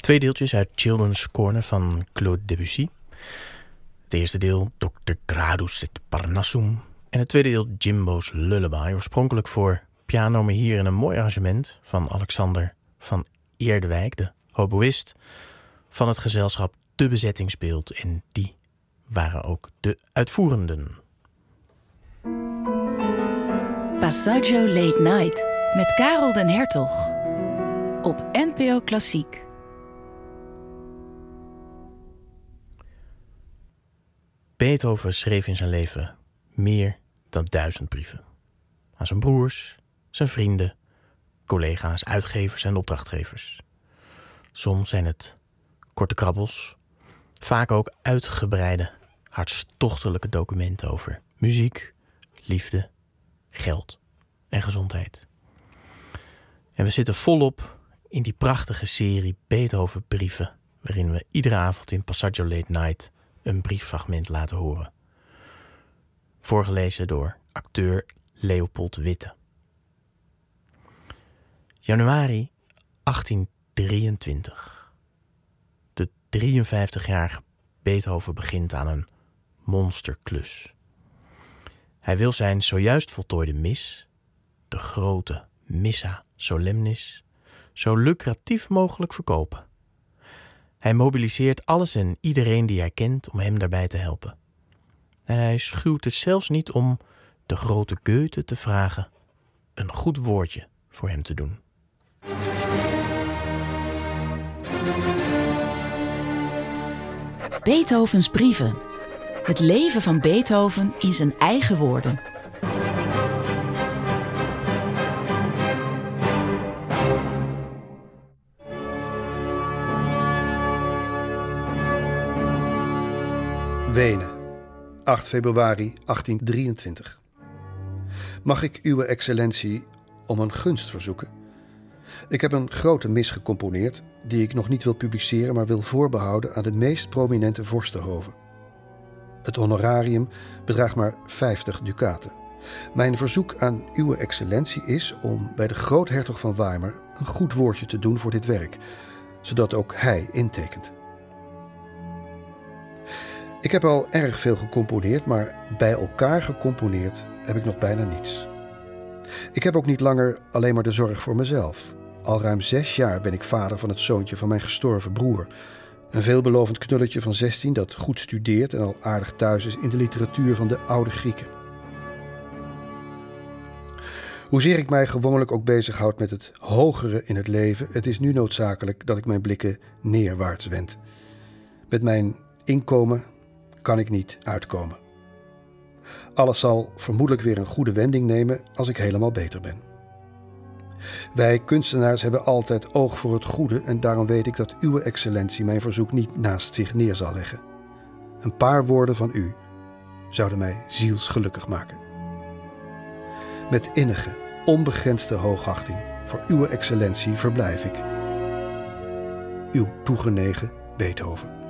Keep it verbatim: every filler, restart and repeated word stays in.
Twee deeltjes uit Children's Corner van Claude Debussy. Het eerste deel dokter Gradus et Parnassum. En het tweede deel Jimbo's Lullaby. Oorspronkelijk voor piano, maar hier in een mooi arrangement van Alexander van Eerdewijk, de hoboïst van het gezelschap De Bezetting speelt. En die waren ook de uitvoerenden. Passaggio Late Night met Karel den Hertog op N P O Klassiek. Beethoven schreef in zijn leven meer dan duizend brieven. Aan zijn broers, zijn vrienden, collega's, uitgevers en opdrachtgevers. Soms zijn het korte krabbels, vaak ook uitgebreide, hartstochtelijke documenten over muziek, liefde, geld en gezondheid. En we zitten volop in die prachtige serie Beethoven-brieven, waarin we iedere avond in Passaggio Late Night een brieffragment laten horen. Voorgelezen door acteur Leopold Witte. Januari achttien drieëntwintig. De drieënvijftigjarige Beethoven begint aan een monsterklus. Hij wil zijn zojuist voltooide mis, de grote Missa Solemnis, zo lucratief mogelijk verkopen. Hij mobiliseert alles en iedereen die hij kent om hem daarbij te helpen. En hij schuwt het zelfs niet om de grote Goethe te vragen een goed woordje voor hem te doen. Beethovens brieven. Het leven van Beethoven in zijn eigen woorden. Wenen, acht februari achttien drieëntwintig. Mag ik uwe excellentie om een gunst verzoeken? Ik heb een grote mis gecomponeerd die ik nog niet wil publiceren, maar wil voorbehouden aan de meest prominente vorstenhoven. Het honorarium bedraagt maar vijftig dukaten. Mijn verzoek aan uwe excellentie is om bij de groothertog van Weimar een goed woordje te doen voor dit werk, zodat ook hij intekent. Ik heb al erg veel gecomponeerd, maar bij elkaar gecomponeerd heb ik nog bijna niets. Ik heb ook niet langer alleen maar de zorg voor mezelf. Al ruim zes jaar ben ik vader van het zoontje van mijn gestorven broer. Een veelbelovend knulletje van zestien dat goed studeert en al aardig thuis is in de literatuur van de oude Grieken. Hoezeer ik mij gewoonlijk ook bezighoud met het hogere in het leven, het is nu noodzakelijk dat ik mijn blikken neerwaarts wend. Met mijn inkomen kan ik niet uitkomen. Alles zal vermoedelijk weer een goede wending nemen als ik helemaal beter ben. Wij kunstenaars hebben altijd oog voor het goede en daarom weet ik dat uwe excellentie mijn verzoek niet naast zich neer zal leggen. Een paar woorden van u zouden mij zielsgelukkig maken. Met innige, onbegrensde hoogachting voor uwe excellentie verblijf ik. Uw toegenegen Beethoven.